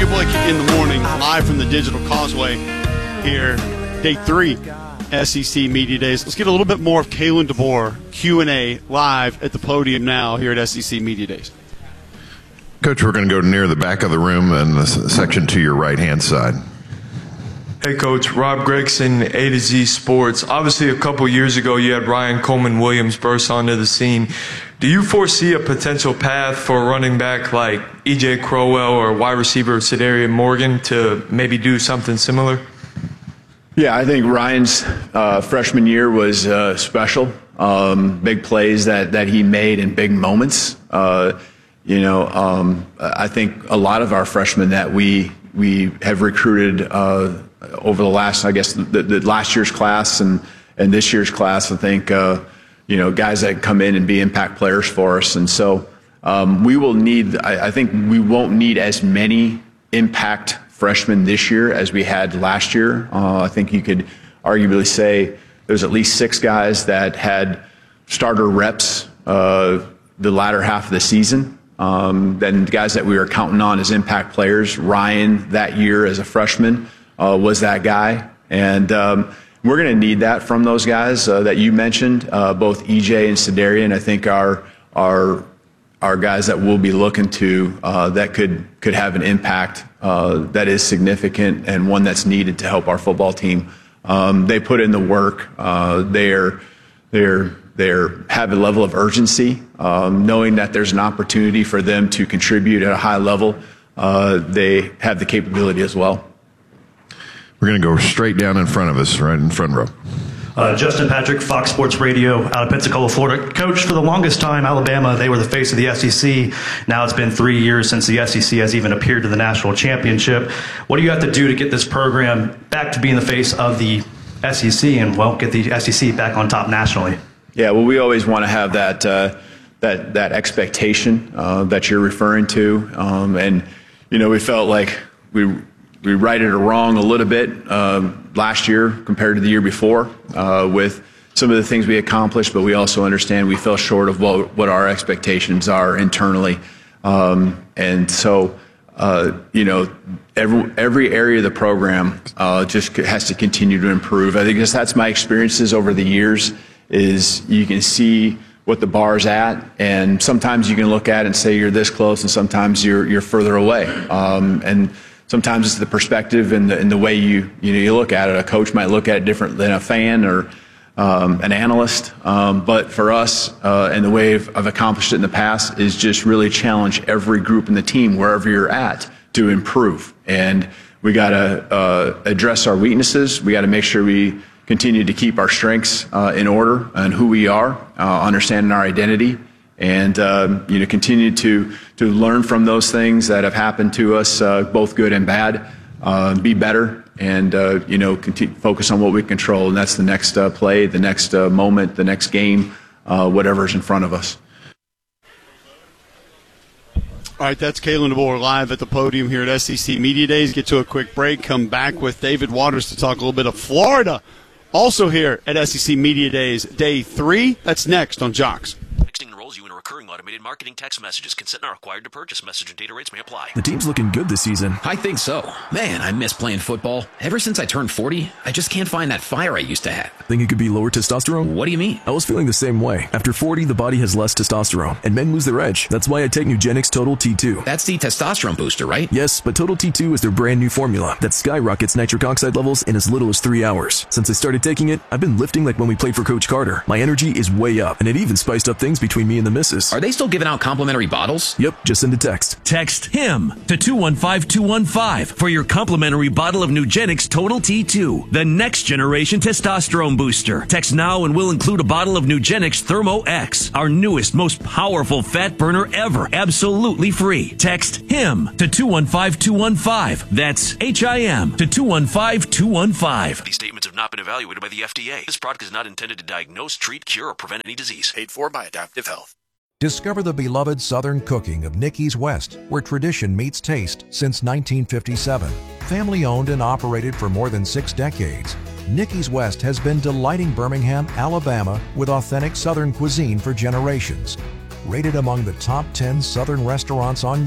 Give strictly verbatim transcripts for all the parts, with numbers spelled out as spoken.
Dave Blake in the morning, live from the Digital Causeway here, day three, S E C Media Days. Let's get a little bit more of Kalen DeBoer, Q and A, live at the podium now here at S E C Media Days. Coach, we're going to go near the back of the room and the section to your right-hand side. Hey, Coach. Rob Gregson, A to Z Sports. Obviously, a couple years ago, you had Ryan Coleman Williams burst onto the scene. Do you foresee a potential path for a running back like E J Crowell or wide receiver Cedarian Morgan to maybe do something similar? Yeah, I think Ryan's uh, freshman year was uh, special. Um, big plays that, that he made in big moments. Uh, you know, um, I think a lot of our freshmen that we we have recruited uh, over the last, I guess, the, the last year's class and, and this year's class, I think, uh, you know, guys that come in and be impact players for us. And so um, we will need, I, I think we won't need as many impact freshmen this year as we had last year. Uh, I think you could arguably say there's at least six guys that had starter reps uh, the latter half of the season. Um, then guys that we were counting on as impact players. Ryan that year as a freshman uh, was that guy. And um, we're going to need that from those guys uh, that you mentioned, uh, both E J and Cedarian. I think are are are guys that we'll be looking to uh, that could could have an impact uh, that is significant and one that's needed to help our football team. Um, they put in the work. Uh, they're they're they're have a level of urgency, um, knowing that there's an opportunity for them to contribute at a high level. Uh, they have the capability as well. We're going to go straight down in front of us, right in front row. Uh, Justin Patrick, Fox Sports Radio, out of Pensacola, Florida. Coach, for the longest time, Alabama, they were the face of the S E C. Now it's been three years since the S E C has even appeared to the national championship. What do you have to do to get this program back to being the face of the S E C and, well, get the S E C back on top nationally? Yeah, well, we always want to have that uh, that that expectation uh, that you're referring to, um, and you know, we felt like we we righted it wrong a little bit uh, last year compared to the year before uh, with some of the things we accomplished, but we also understand we fell short of what what our expectations are internally, um, and so uh, you know, every every area of the program uh, just has to continue to improve. I think that's, that's my experiences over the years. Is you can see what the bar's at, and sometimes you can look at it and say you're this close, and sometimes you're you're further away. Um, and sometimes it's the perspective and the, and the way you you know you look at it. A coach might look at it different than a fan or um, an analyst. Um, but for us, uh, and the way I've, I've accomplished it in the past is just really challenge every group in the team wherever you're at to improve. And we got to uh, address our weaknesses. We got to make sure we continue to keep our strengths uh, in order and who we are, uh, understanding our identity, and uh, you know, continue to to learn from those things that have happened to us, uh, both good and bad. Uh, be better, and uh, you know, continue, focus on what we control, and that's the next uh, play, the next uh, moment, the next game, uh, whatever's in front of us. All right, that's Kalen DeBoer live at the podium here at S E C Media Days. Get to a quick break, come back with David Waters to talk a little bit of Florida. Also here at S E C Media Days, day three. That's next on Jocks. Texting enrolls you in a recurring automated marketing text messages. Consent not required to purchase. Message and data rates may apply. The team's looking good this season. I think so. Man, I miss playing football. Ever since I turned forty, I just can't find that fire I used to have. Think it could be lower testosterone? What do you mean? I was feeling the same way. After forty, the body has less testosterone, and men lose their edge. That's why I take Nugenix Total T two. That's the testosterone booster, right? Yes, but Total T two is their brand new formula that skyrockets nitric oxide levels in as little as three hours. Since I started taking it, I've been lifting like when we played for Coach Carter. My energy is way up, and it even spiced up things between me and the missus. Are they still giving out complimentary bottles? Yep, just send a text. Text HIM to two one five two one five for your complimentary bottle of Nugenix Total T two, the next generation testosterone booster. Text now and we'll include a bottle of Nugenix Thermo X, our newest, most powerful fat burner ever, absolutely free. Text HIM to two one five two one five. That's H I M to two one five two one five. These statements have not been evaluated by the F D A. This product is not intended to diagnose, treat, cure, or prevent any disease. Paid for by Adaptive Health. Discover the beloved Southern cooking of Nicky's West, where tradition meets taste since nineteen fifty-seven. Family owned and operated for more than six decades, Nicky's West has been delighting Birmingham, Alabama with authentic Southern cuisine for generations. Rated among the top ten Southern restaurants on Yelp,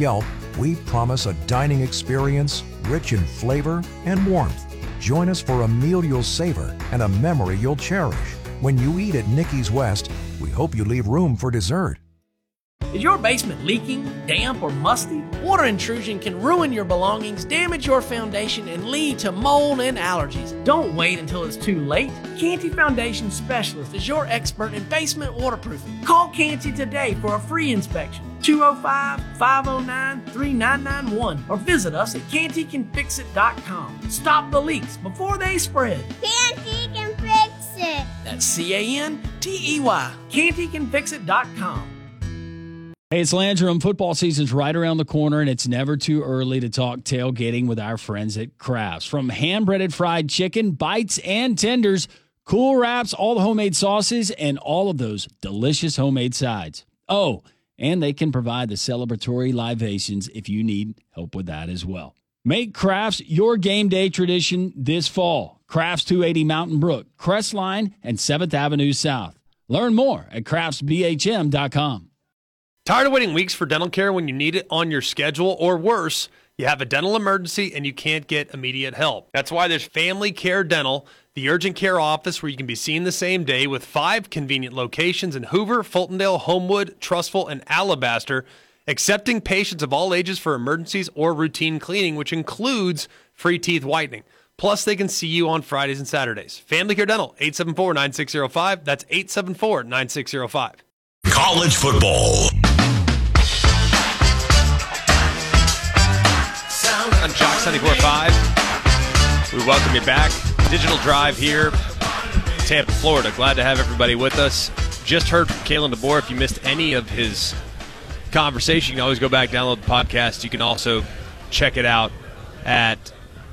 We promise a dining experience rich in flavor and warmth. Join us for a meal you'll savor and a memory you'll cherish. When you eat at Nikki's West, we hope you leave room for dessert. Is your basement leaking, damp, or musty? Water intrusion can ruin your belongings, damage your foundation, and lead to mold and allergies. Don't wait until it's too late. Canty Foundation Specialist is your expert in basement waterproofing. Call Canty today for a free inspection. two oh five, five oh nine, three nine nine one or visit us at canty can fix it dot com. Stop the leaks before they spread. Canty can fix it. That's C A N T E Y. canty can fix it dot com. Hey, it's Landrum. Football season's right around the corner, and it's never too early to talk tailgating with our friends at Crafts. From hand-breaded fried chicken, bites, and tenders, cool wraps, all the homemade sauces, and all of those delicious homemade sides. Oh, and they can provide the celebratory libations if you need help with that as well. Make Crafts your game day tradition this fall. Crafts two eighty Mountain Brook, Crestline, and seventh Avenue South. Learn more at crafts b h m dot com. Tired of waiting weeks for dental care when you need it on your schedule, or worse, you have a dental emergency and you can't get immediate help? That's why there's Family Care Dental, the urgent care office where you can be seen the same day, with five convenient locations in Hoover, Fultondale, Homewood, Trustful, and Alabaster, accepting patients of all ages for emergencies or routine cleaning, which includes free teeth whitening. Plus, they can see you on Fridays and Saturdays. Family Care Dental, eight seven four, nine six zero five. That's eight seven four, nine six zero five. College football. On Jock ninety-four point five. We welcome you back. Digital Drive here, Tampa, Florida. Glad to have everybody with us. Just heard from Kalen DeBoer. If you missed any of his conversation, you can always go back, download the podcast. You can also check it out at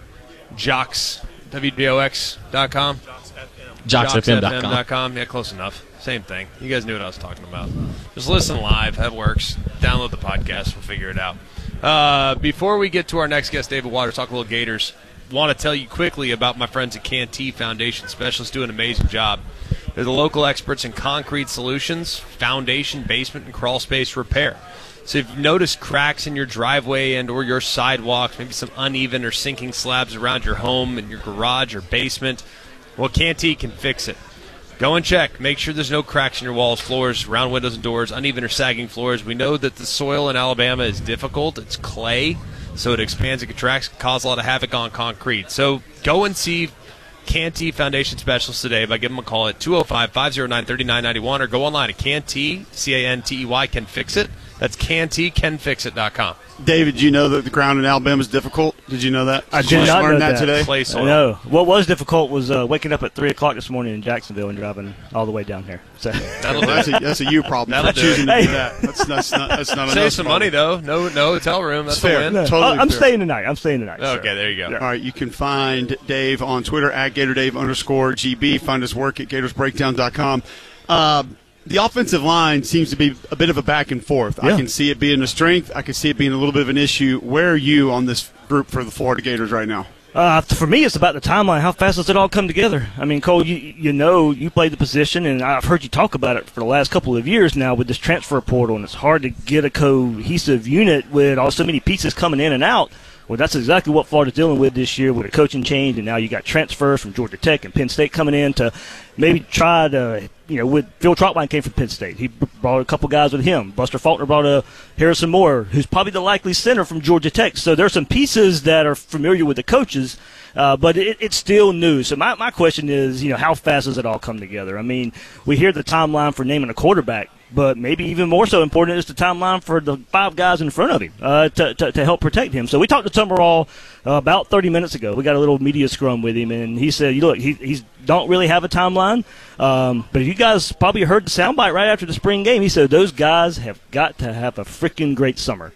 Jocks, W J O X dot com. Jocks F M dot com. Yeah, close enough. Same thing. You guys knew what I was talking about. Just listen live. That works. Download the podcast. We'll figure it out. Uh, before we get to our next guest, David Waters, talk a little Gators, want to tell you quickly about my friends at Canty Foundation Specialists. Do an amazing job. They're the local experts in concrete solutions, foundation, basement, and crawl space repair. So if you notice cracks in your driveway and or your sidewalks, maybe some uneven or sinking slabs around your home and your garage or basement, well, Canty can fix it. Go and check. Make sure there's no cracks in your walls, floors, round windows and doors, uneven or sagging floors. We know that the soil in Alabama is difficult. It's clay, so it expands and contracts, can cause a lot of havoc on concrete. So go and see Canty Foundation Specialists today by giving them a call at two oh five, five oh nine, three nine nine one or go online at Canty, C A N T E Y, Can Fix It. That's Canty Can Fix It dot com. David, did you know that the ground in Alabama is difficult? Did you know that? I did not know that. today. Clay soil. No. What was difficult was uh, waking up at three o'clock this morning in Jacksonville and driving all the way down here. So That'll do that's, a, that's a you problem. That'll for do choosing it. to do Hey. that. That's, that's not, that's not Save enough some problem. money, though. No no hotel room. That's It's fair. a win. No. Uh, Totally I'm fair. staying tonight. I'm staying tonight. Okay, sir. there you go. Yeah. All right, you can find Dave on Twitter at GatorDave underscore G B. Find his work at Gators Breakdown dot com. Uh, the offensive line seems to be a bit of a back and forth. Yeah. I can see it being a strength. I can see it being a little bit of an issue. Where are you on this group for the Florida Gators right now? Uh, for me, it's about the timeline. How fast does it all come together? I mean, Cole, you you know you played the position, and I've heard you talk about it for the last couple of years now with this transfer portal, and it's hard to get a cohesive unit with all so many pieces coming in and out. Well, that's exactly what Florida's dealing with this year with a coaching change, and now you got transfers from Georgia Tech and Penn State coming in to maybe try to, you know, with Phil Trotwine came from Penn State. He brought a couple guys with him. Buster Faulkner brought a Harrison Moore, who's probably the likely center from Georgia Tech. So there's some pieces that are familiar with the coaches, uh, but it, it's still new. So my, my question is, you know, how fast does it all come together? I mean, we hear the timeline for naming a quarterback, but maybe even more so important is the timeline for the five guys in front of him uh, to, to to help protect him. So we talked to Tumberall uh, about thirty minutes ago. We got a little media scrum with him, and he said, look, he he's don't really have a timeline, um, but you guys probably heard the soundbite right after the spring game. He said those guys have got to have a freaking great summer.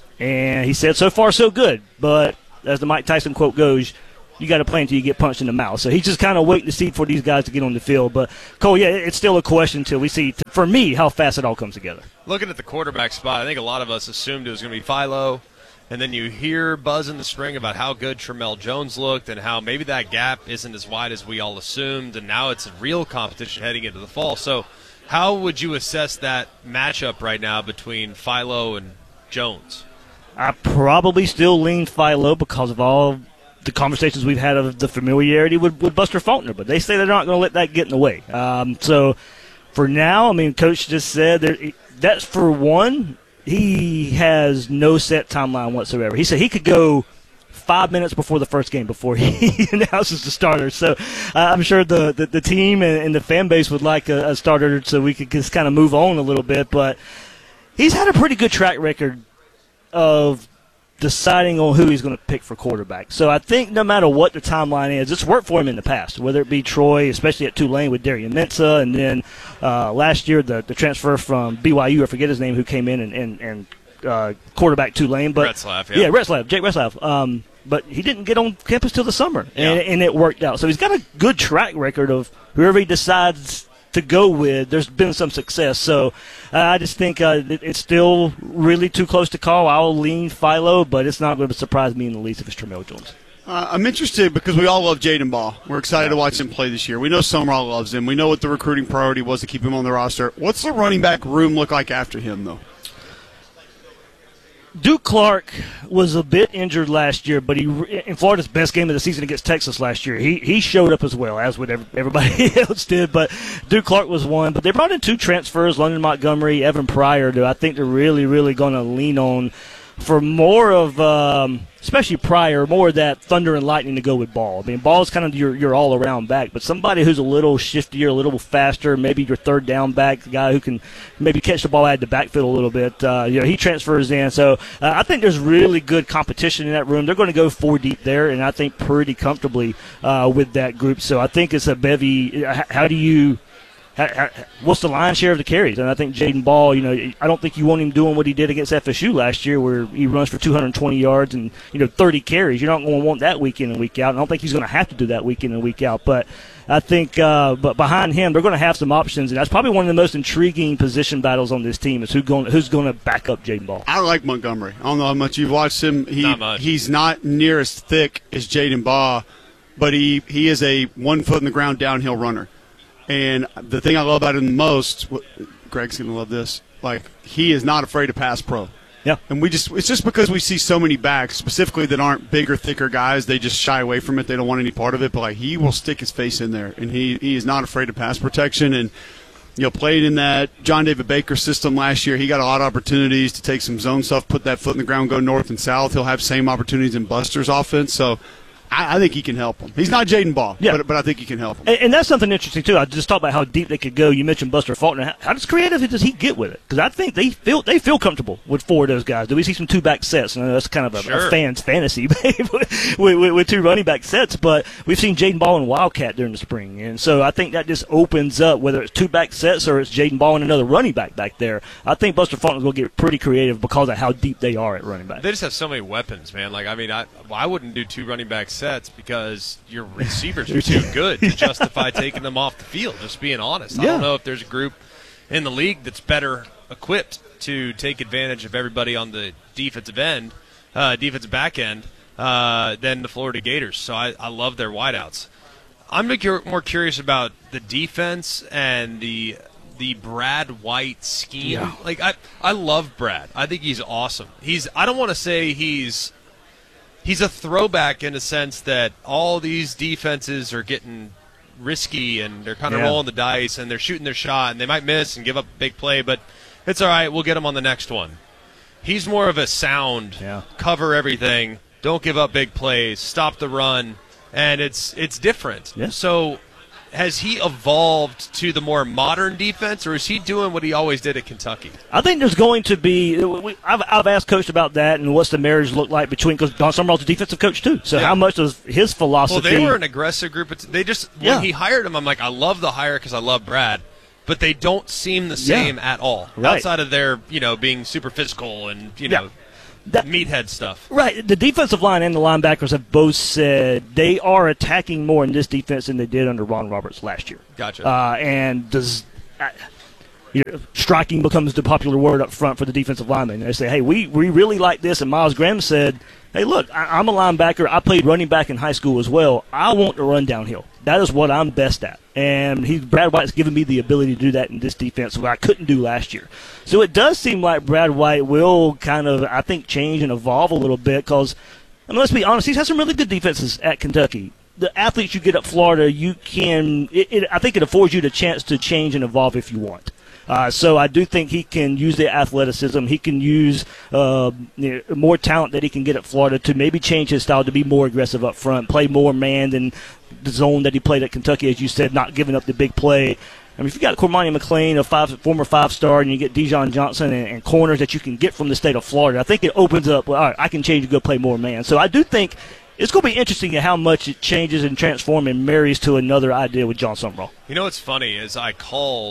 And he said so far so good, but as the Mike Tyson quote goes, you got to play until you get punched in the mouth. So he's just kind of waiting to see for these guys to get on the field. But, Cole, yeah, it's still a question until we see, for me, how fast it all comes together. Looking at the quarterback spot, I think a lot of us assumed it was going to be Philo, and then you hear buzz in the spring about how good Tramel Jones looked and how maybe that gap isn't as wide as we all assumed, and now it's a real competition heading into the fall. So how would you assess that matchup right now between Philo and Jones? I probably still lean Philo because of all the conversations we've had of the familiarity with, with Buster Faulkner, but they say they're not going to let that get in the way. Um, so for now, I mean, Coach just said that that's for one. He has no set timeline whatsoever. He said he could go five minutes before the first game before he announces the starter. So uh, I'm sure the, the, the team and, and the fan base would like a, a starter so we could just kind of move on a little bit. But he's had a pretty good track record of deciding on who he's going to pick for quarterback. So I think no matter what the timeline is, it's worked for him in the past, whether it be Troy, especially at Tulane with Darian Mensah, and then uh, last year the, the transfer from B Y U, I forget his name, who came in and, and, and uh, quarterback Tulane. But, Retzlaff, yeah. Yeah, Retzlaff, Jake Retzlaff. Um, but he didn't get on campus till the summer, and, Yeah. and it worked out. So he's got a good track record of whoever he decides to go with, there's been some success. So uh, I just think uh, it, it's still really too close to call. I'll lean Philo, but it's not going to surprise me in the least if it's Tramel Jones. Uh, I'm interested because we all love Jaden Ball. We're excited to watch him play this year. We know Summerall loves him. We know what the recruiting priority was to keep him on the roster. What's the running back room look like after him, though? Duke Clark was a bit injured last year, but he in Florida's best game of the season against Texas last year, he he showed up as well, as would everybody else did. But Duke Clark was one. But they brought in two transfers, London Montgomery, Evan Pryor, that I think they're really, really going to lean on for more of, um, especially Pryor, more of that thunder and lightning to go with Ball. I mean, Ball's kind of your, your all-around back, but somebody who's a little shiftier, a little faster, maybe your third down back, the guy who can maybe catch the ball out of the backfield a little bit. Uh, you know, he transfers in. So uh, I think there's really good competition in that room. They're going to go four deep there, and I think pretty comfortably uh, with that group. So I think it's a bevy. How do you – what's the lion's share of the carries? And I think Jaden Ball, you know, I don't think you want him doing what he did against F S U last year where he runs for two hundred twenty yards and, you know, thirty carries. You're not going to want that week in and week out. And I don't think he's going to have to do that week in and week out. But I think uh, but behind him, they're going to have some options. And that's probably one of the most intriguing position battles on this team is who going, who's going to back up Jaden Ball. I like Montgomery. I don't know how much you've watched him. He, not much. He's not near as thick as Jaden Ball, but he, he is a one-foot-in-the-ground downhill runner. And the thing I love about him the most, Greg's going to love this, like, he is not afraid to pass pro. Yeah. And we just it's just because we see so many backs, specifically that aren't bigger, thicker guys, they just shy away from it. They don't want any part of it. But, like, he will stick his face in there, and he, he is not afraid of pass protection. And, you know, played in that John David Baker system last year. He got a lot of opportunities to take some zone stuff, put that foot in the ground, go north and south. He'll have same opportunities in Buster's offense. So, I, I think he can help him. He's not Jaden Ball, yeah. but, but I think he can help him. And, and that's something interesting, too. I just talked about how deep they could go. You mentioned Buster Faulkner. How, how does creative does he get with it? Because I think they feel they feel comfortable with four of those guys. Do we see some two-back sets? And that's kind of a, sure. a fan's fantasy with, with, with two running back sets. But we've seen Jaden Ball and Wildcat during the spring. And so I think that just opens up, whether it's two-back sets or it's Jaden Ball and another running back back there. I think Buster Faulkner's going to get pretty creative because of how deep they are at running back. They just have so many weapons, man. Like, I mean, I, I wouldn't do two running back sets because your receivers are too good to justify taking them off the field, just being honest. I Yeah. don't know if there's a group in the league that's better equipped to take advantage of everybody on the defensive end, uh, defensive back end, uh, than the Florida Gators. So I, I love their wideouts. I'm more curious about the defense and the the Brad White scheme. Yeah. Like I, I love Brad. I think he's awesome. He's I don't want to say he's He's a throwback in a sense that all these defenses are getting risky and they're kind of Yeah. rolling the dice and they're shooting their shot and they might miss and give up a big play, but it's all right. We'll get them on the next one. He's more of a sound, Yeah. cover everything, don't give up big plays, stop the run, and it's it's different. Yeah. So has he evolved to the more modern defense, or is he doing what he always did at Kentucky? I think there's going to be we, – I've, I've asked Coach about that and what's the marriage look like between – because Don Summerall's a defensive coach too. So Yeah. how much does his philosophy – Well, they were an aggressive group. They just – when Yeah. he hired him, I'm like, I love the hire because I love Brad, but they don't seem the same Yeah. at all. Right. Outside of their, you know, being super physical and, you know, Yeah. That- meathead stuff. Right. The defensive line and the linebackers have both said they are attacking more in this defense than they did under Ron Roberts last year. Gotcha. Uh, and does uh, you know, striking becomes the popular word up front for the defensive linemen. They say, hey, we, we really like this. And Miles Graham said, hey, look, I, I'm a linebacker. I played running back in high school as well. I want to run downhill. That is what I'm best at. And he, Brad White's given me the ability to do that in this defense, what I couldn't do last year. So it does seem like Brad White will kind of, I think, change and evolve a little bit because, I mean, let's be honest, he's had some really good defenses at Kentucky. The athletes you get at Florida, you can, it, it, I think it affords you the chance to change and evolve if you want. Uh, so I do think he can use the athleticism. He can use uh, you know, more talent that he can get at Florida to maybe change his style to be more aggressive up front, play more man than the zone that he played at Kentucky, as you said, not giving up the big play. I mean, if you got Cormani McLean, a five, former five-star, and you get Dijon Johnson and, and corners that you can get from the state of Florida, I think it opens up, well, all right, I can change and go play more man. So I do think it's going to be interesting at how much it changes and transforms and marries to another idea with John Sumrall. You know what's funny is I called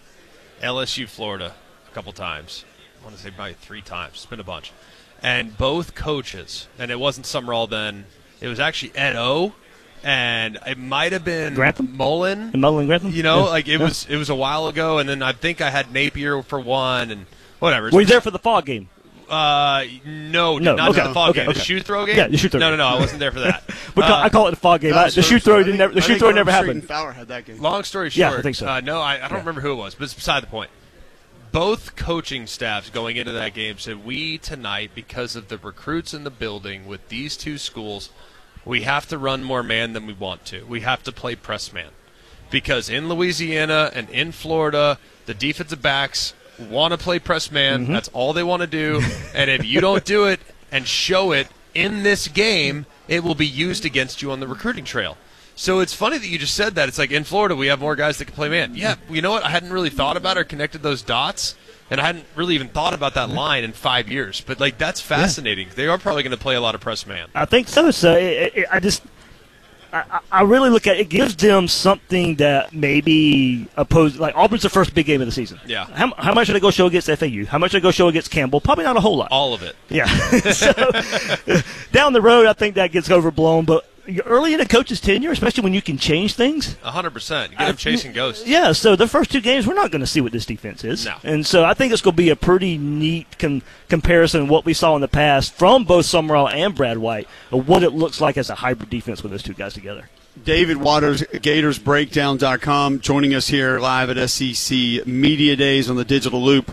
L S U Florida a couple times. I want to say probably three times. It's been a bunch. And both coaches, and it wasn't Sumrall then, it was actually Ed O, and it might have been Grantham? Mullen. And Mullen Grantham? You know, yeah. like it yeah. was it was a while ago, and then I think I had Napier for one, and whatever. Were you there for the fall game? Uh, no, no, not okay, the fall okay, game. okay. The shoe throw game? Yeah, the shoe throw No, game. no, no, I wasn't there for that. we call, uh, I call it the fall game. I, the shoe throw didn't never. The shoe throw never happened. Fowler had that game. Long story short, yeah, I think so. Uh, no, I, I don't yeah. remember who it was, but it's beside the point. Both coaching staffs going into that game said, we tonight, because of the recruits in the building with these two schools, we have to run more man than we want to. We have to play press man. Because in Louisiana and in Florida, the defensive backs want to play press man. Mm-hmm. That's all they want to do. And if you don't do it and show it in this game, it will be used against you on the recruiting trail. So it's funny that you just said that. It's like in Florida we have more guys that can play man. Yeah, you know what? I hadn't really thought about or connected those dots, and I hadn't really even thought about that line in five years. But, like, that's fascinating. Yeah. They are probably going to play a lot of press man. I think so. So it, it, I just I, I really look at it. It gives them something that maybe opposed, like Auburn's the first big game of the season. Yeah. How, how much should they go show against F A U? How much should they go show against Campbell? Probably not a whole lot. All of it. Yeah. So down the road, I think that gets overblown. But early in a coach's tenure, especially when you can change things. A hundred percent. Get them chasing ghosts. Yeah, so the first two games, we're not going to see what this defense is. No. And so I think it's going to be a pretty neat com- comparison of what we saw in the past from both Sumrall and Brad White of what it looks like as a hybrid defense with those two guys together. David Waters, Gators Breakdown dot com, joining us here live at S E C Media Days on the Digital Loop.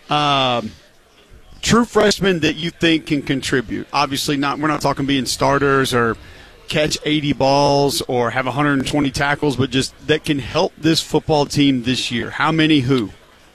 Um, true freshmen that you think can contribute. Obviously, not. We're not talking being starters or catch eighty balls or have one hundred twenty tackles, but just that can help this football team this year. How many who?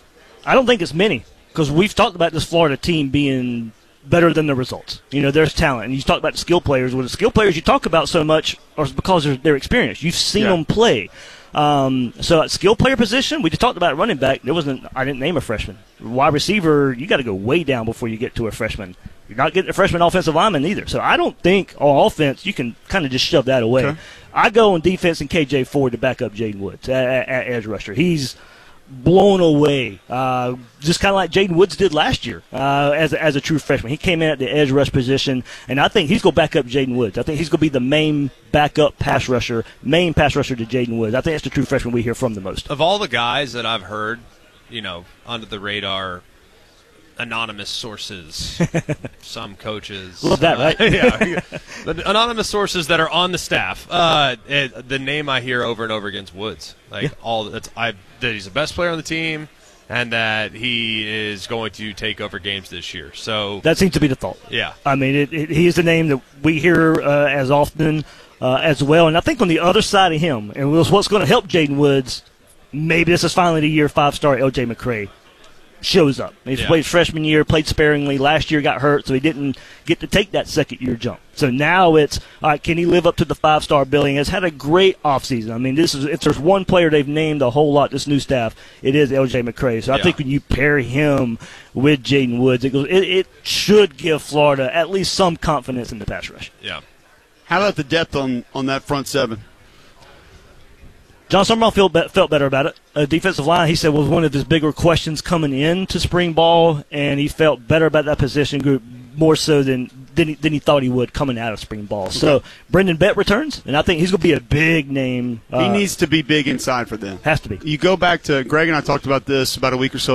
I don't think it's many because we've talked about this Florida team being better than the results. You know, there's talent. And you talk about the skill players. Well, the skill players you talk about so much are because they're, they're experienced. You've seen yeah. them play. Um, so at skill player position, we just talked about running back. There wasn't. I didn't name a freshman. Wide receiver, you got to go way down before you get to a freshman. You're not getting a freshman offensive lineman either. So I don't think on offense you can kind of just shove that away. Okay. I go on defense and K J Ford to back up Jaden Woods at, at, at edge rusher. He's blown away, uh, just kind of like Jaden Woods did last year uh, as, a, as a true freshman. He came in at the edge rush position, and I think he's going to back up Jaden Woods. I think he's going to be the main backup pass rusher, main pass rusher to Jaden Woods. I think that's the true freshman we hear from the most. Of all the guys that I've heard, you know, under the radar, anonymous sources, some coaches. Love that, right? Uh, yeah. The anonymous sources that are on the staff. Uh, it, the name I hear over and over again is Woods. Like yeah. all that's I that he's the best player on the team and that he is going to take over games this year. So that seems to be the thought. Yeah. I mean, it, it, he's the name that we hear uh, as often uh, as well. And I think on the other side of him, and what's going to help Jaden Woods, maybe this is finally the year five-star L J McCray shows up. He's yeah. played freshman year, played sparingly. Last year got hurt, so he didn't get to take that second-year jump. So now it's, all right, can he live up to the five-star billing? Has had a great offseason. I mean, this is if there's one player they've named a whole lot, this new staff, it is L J McCray. So I yeah. think when you pair him with Jaden Woods, it, goes, it, it should give Florida at least some confidence in the pass rush. Yeah. How about the depth on, on that front seven? John Sumrall felt, be- felt better about it. Uh, defensive line, he said, was one of his bigger questions coming into spring ball, and he felt better about that position group more so than than he, than he thought he would coming out of spring ball. Okay. So Brendan Bett returns, and I think he's going to be a big name. Uh, he needs to be big inside for them. Has to be. You go back to Greg and I talked about this about a week or so